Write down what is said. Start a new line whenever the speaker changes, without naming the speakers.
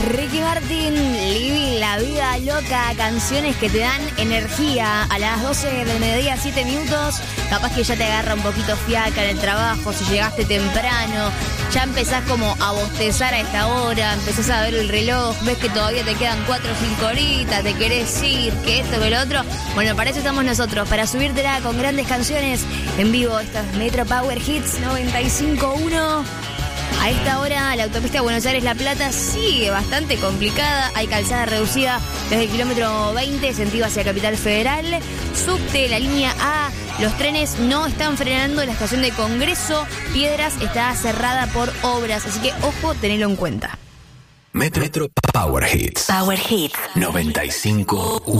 Ricky Martin, Living la vida loca, canciones que te dan energía a las 12 del mediodía, 7 minutos. Capaz que ya te agarra un poquito fiaca en el trabajo, si llegaste temprano, ya empezás como a bostezar a esta hora, empezás a ver el reloj, ves que todavía te quedan 4 o 5 horitas, te querés ir, que esto, que lo otro. Bueno, para eso estamos nosotros, para subírtela con grandes canciones en vivo. Esta es Metro Power Hits 95.1. A esta hora la autopista Buenos Aires-La Plata sigue bastante complicada. Hay calzada reducida desde el kilómetro 20, sentido hacia Capital Federal. Subte, la línea A. Los trenes no están frenando. La estación de Congreso Piedras está cerrada por obras. Así que, ojo, tenelo en cuenta.
Metro Power Hits.
Power Hits
95.1.